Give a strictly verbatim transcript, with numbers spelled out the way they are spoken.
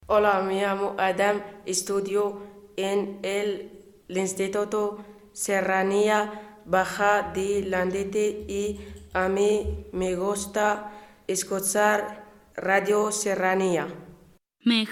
Hola, me llamo Adam, estudio en el Instituto Serranía Baja de Landete y a mí me gusta escuchar Radio Serranía. Me